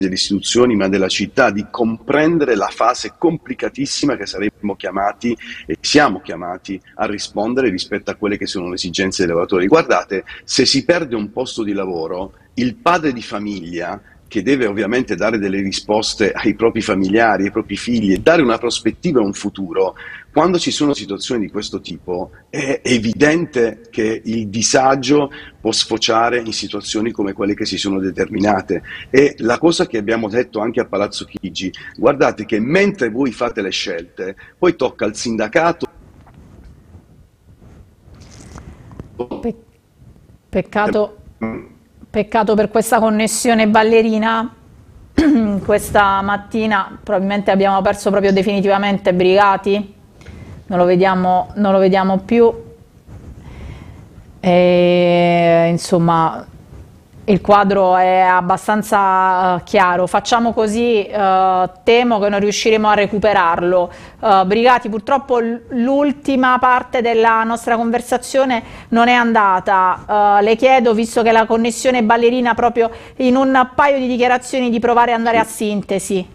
delle istituzioni ma della città, di comprendere la fase complicatissima che saremmo chiamati e siamo chiamati a rispondere rispetto a quelle che sono le esigenze dei lavoratori. Guardate, se si perde un posto di lavoro, il padre di famiglia, che deve ovviamente dare delle risposte ai propri familiari, ai propri figli e dare una prospettiva e un futuro, quando ci sono situazioni di questo tipo è evidente che il disagio può sfociare in situazioni come quelle che si sono determinate. E la cosa che abbiamo detto anche a Palazzo Chigi, guardate che mentre voi fate le scelte, poi tocca al sindacato. Pe- peccato, peccato per questa connessione ballerina. Questa mattina probabilmente abbiamo perso proprio definitivamente Brigati, non lo vediamo più. E, insomma, il quadro è abbastanza chiaro. Facciamo così, temo che non riusciremo a recuperarlo. Brigati, purtroppo l'ultima parte della nostra conversazione non è andata. Le chiedo, visto che la connessione è ballerina, proprio in un paio di dichiarazioni di provare ad andare a sintesi.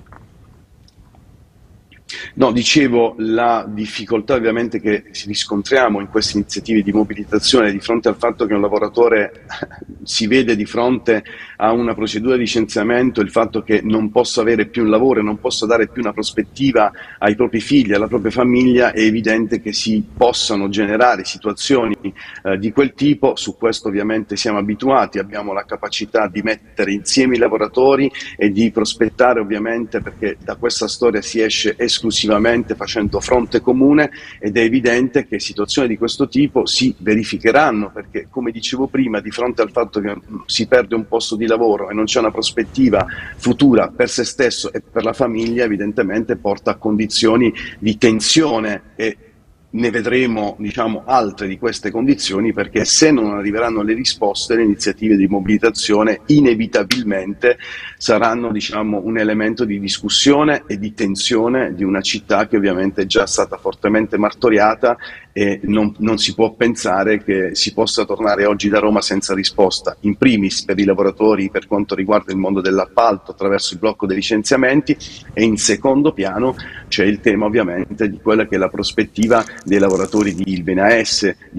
No, dicevo, la difficoltà ovviamente che riscontriamo in queste iniziative di mobilitazione di fronte al fatto che un lavoratore si vede di fronte a una procedura di licenziamento, il fatto che non possa avere più un lavoro e non possa dare più una prospettiva ai propri figli, alla propria famiglia, è evidente che si possano generare situazioni di quel tipo. Su questo ovviamente siamo abituati, abbiamo la capacità di mettere insieme i lavoratori e di prospettare ovviamente, perché da questa storia si esce esclusivamente facendo fronte comune, ed è evidente che situazioni di questo tipo si verificheranno, perché come dicevo prima, di fronte al fatto che si perde un posto di lavoro e non c'è una prospettiva futura per se stesso e per la famiglia, evidentemente porta a condizioni di tensione, e ne vedremo, diciamo, altre di queste condizioni, perché se non arriveranno le risposte, le iniziative di mobilitazione inevitabilmente saranno, diciamo, un elemento di discussione e di tensione di una città che ovviamente è già stata fortemente martoriata, e non si può pensare che si possa tornare oggi da Roma senza risposta, in primis per i lavoratori per quanto riguarda il mondo dell'appalto attraverso il blocco dei licenziamenti, e in secondo piano c'è il tema ovviamente di quella che è la prospettiva dei lavoratori di Ilvena S, di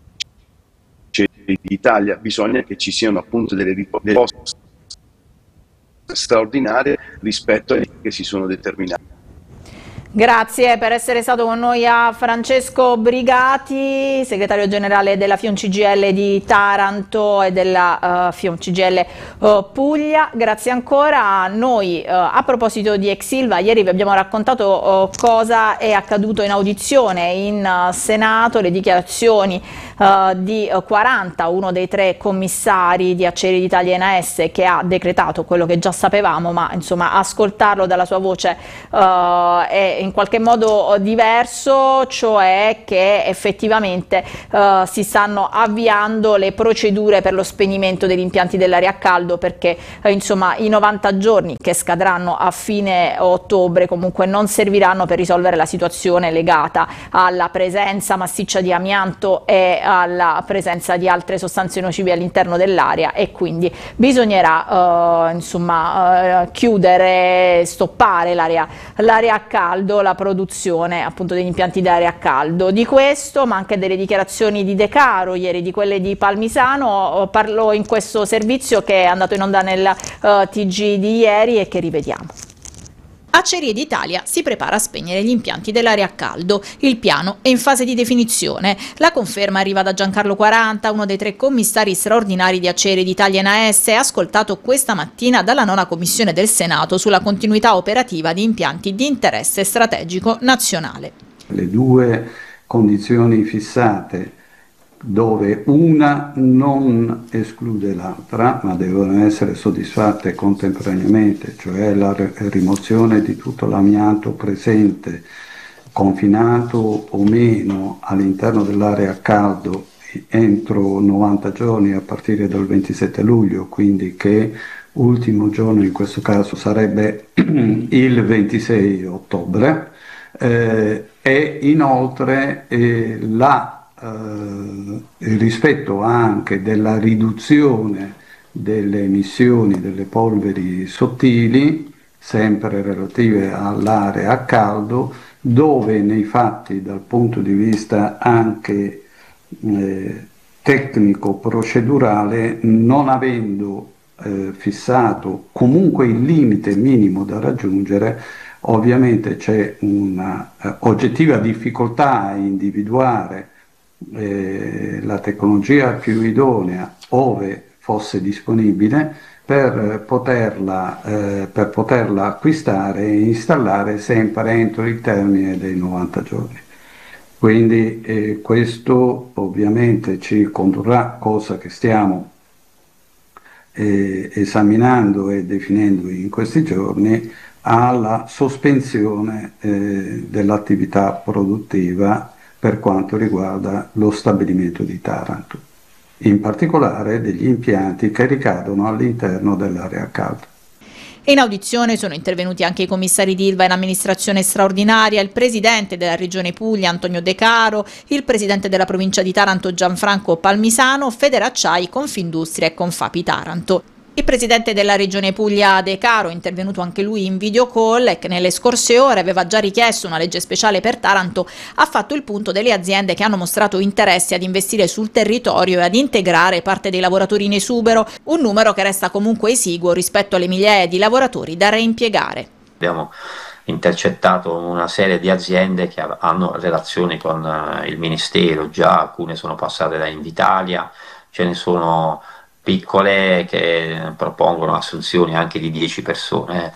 Acciaierie d'Italia. Bisogna che ci siano appunto delle risposte straordinarie rispetto a quelle che si sono determinate. Grazie per essere stato con noi a Francesco Brigati, segretario generale della FIOM CGIL di Taranto e della FIOM CGIL Puglia. Grazie ancora. Noi, a proposito di ex Ilva, ieri vi abbiamo raccontato cosa è accaduto in audizione in Senato, le dichiarazioni di 40, uno dei 3 commissari di Acciaierie d'Italia e AS, che ha decretato quello che già sapevamo, ma insomma ascoltarlo dalla sua voce è in qualche modo diverso, cioè che effettivamente si stanno avviando le procedure per lo spegnimento degli impianti dell'area a caldo, perché insomma i 90 giorni che scadranno a fine ottobre comunque non serviranno per risolvere la situazione legata alla presenza massiccia di amianto e alla presenza di altre sostanze nocive all'interno dell'area, e quindi bisognerà chiudere, stoppare l'area a caldo, la produzione appunto degli impianti d'area a caldo. Di questo, ma anche delle dichiarazioni di De Caro ieri, di quelle di Palmisano, parlò in questo servizio che è andato in onda nel TG di ieri e che rivediamo. Acciaierie d'Italia si prepara a spegnere gli impianti dell'area a caldo. Il piano è in fase di definizione. La conferma arriva da Giancarlo 40, uno dei 3 commissari straordinari di Acciaierie d'Italia in AS, ascoltato questa mattina dalla 9ª Commissione del Senato sulla continuità operativa di impianti di interesse strategico nazionale. Le 2 condizioni fissate, dove una non esclude l'altra, ma devono essere soddisfatte contemporaneamente, cioè la rimozione di tutto l'amianto presente, confinato o meno all'interno dell'area a caldo entro 90 giorni a partire dal 27 luglio, quindi che ultimo giorno in questo caso sarebbe il 26 ottobre, e inoltre il rispetto anche della riduzione delle emissioni delle polveri sottili, sempre relative all'area a caldo, dove nei fatti dal punto di vista anche tecnico-procedurale, non avendo fissato comunque il limite minimo da raggiungere, ovviamente c'è una oggettiva difficoltà a individuare la tecnologia più idonea ove fosse disponibile per poterla acquistare e installare sempre entro il termine dei 90 giorni. Quindi questo ovviamente ci condurrà, cosa che stiamo esaminando e definendo in questi giorni, alla sospensione dell'attività produttiva per quanto riguarda lo stabilimento di Taranto, in particolare degli impianti che ricadono all'interno dell'area a caldo. In audizione sono intervenuti anche i commissari di Ilva in amministrazione straordinaria, il presidente della Regione Puglia Antonio De Caro, il presidente della provincia di Taranto Gianfranco Palmisano, Federacciai, Confindustria e Confapi Taranto. Il presidente della Regione Puglia De Caro, intervenuto anche lui in video call e che nelle scorse ore aveva già richiesto una legge speciale per Taranto, ha fatto il punto delle aziende che hanno mostrato interesse ad investire sul territorio e ad integrare parte dei lavoratori in esubero, un numero che resta comunque esiguo rispetto alle migliaia di lavoratori da reimpiegare. Abbiamo intercettato una serie di aziende che hanno relazioni con il Ministero, già alcune sono passate da Invitalia, ce ne sono piccole che propongono assunzioni anche di 10 persone,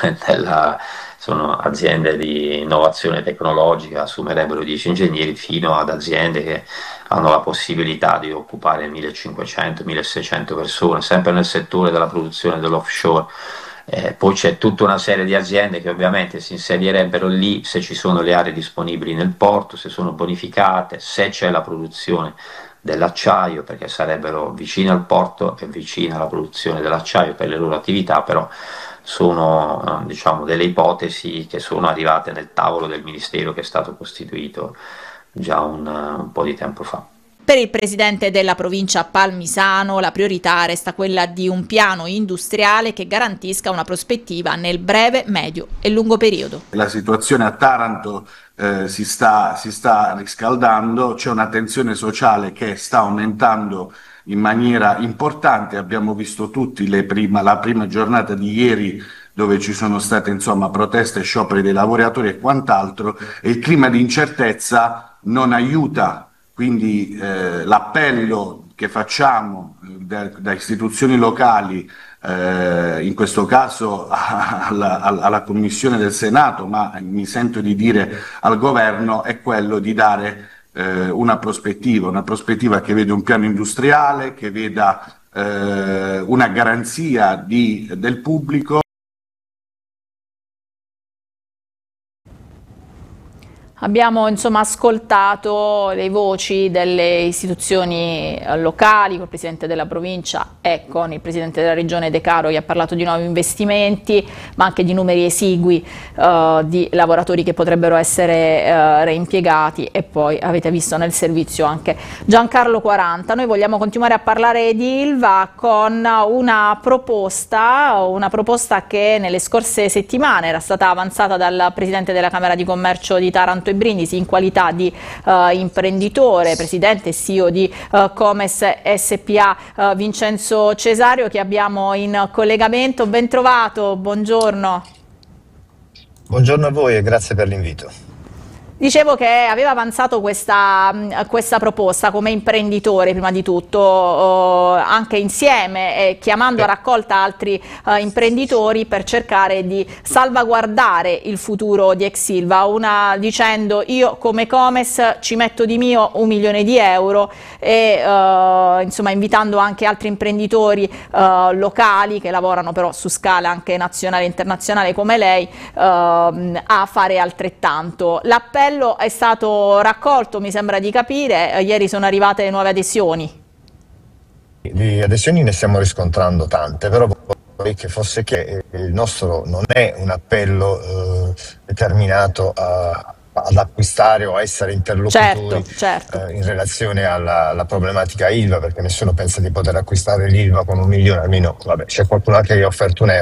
sono aziende di innovazione tecnologica, assumerebbero 10 ingegneri, fino ad aziende che hanno la possibilità di occupare 1500-1600 persone, sempre nel settore della produzione dell'offshore. Poi c'è tutta una serie di aziende che ovviamente si insedierebbero lì se ci sono le aree disponibili nel porto, se sono bonificate, se c'è la produzione dell'acciaio, perché sarebbero vicine al porto e vicine alla produzione dell'acciaio per le loro attività, però sono diciamo delle ipotesi che sono arrivate nel tavolo del Ministero che è stato costituito già un po' di tempo fa. Per il presidente della provincia Palmisano la priorità resta quella di un piano industriale che garantisca una prospettiva nel breve, medio e lungo periodo. La situazione a Taranto si sta riscaldando, c'è una tensione sociale che sta aumentando in maniera importante. Abbiamo visto tutti la prima giornata di ieri, dove ci sono state insomma proteste, scioperi dei lavoratori e quant'altro, e il clima di incertezza non aiuta. Quindi l'appello che facciamo da istituzioni locali, in questo caso alla Commissione del Senato, ma mi sento di dire al Governo, è quello di dare una prospettiva che vede un piano industriale, che veda una garanzia del pubblico. Abbiamo insomma ascoltato le voci delle istituzioni locali, col Presidente della Provincia e con il Presidente della Regione De Caro, che ha parlato di nuovi investimenti, ma anche di numeri esigui di lavoratori che potrebbero essere reimpiegati, e poi avete visto nel servizio anche Giancarlo Quaranta. Noi vogliamo continuare a parlare di Ilva con una proposta che nelle scorse settimane era stata avanzata dal Presidente della Camera di Commercio di Taranto Brindisi in qualità di imprenditore, presidente e CEO di Comes SPA, Vincenzo Cesario, che abbiamo in collegamento. Ben trovato, buongiorno. Buongiorno a voi e grazie per l'invito. Dicevo che aveva avanzato questa proposta come imprenditore, prima di tutto, anche insieme, chiamando a raccolta altri imprenditori per cercare di salvaguardare il futuro di ex Ilva, dicendo: io come Comes ci metto di mio 1 milione di euro, e insomma invitando anche altri imprenditori locali che lavorano però su scala anche nazionale e internazionale come lei a fare altrettanto. L'appello è stato raccolto, mi sembra di capire, ieri sono arrivate nuove adesioni. Di adesioni ne stiamo riscontrando tante, però vorrei che fosse che il nostro non è un appello determinato a ad acquistare o a essere interlocutori certo. in relazione alla problematica Ilva, perché nessuno pensa di poter acquistare l'Ilva con 1 milione, almeno vabbè, c'è qualcuno che gli ha offerto 1 euro.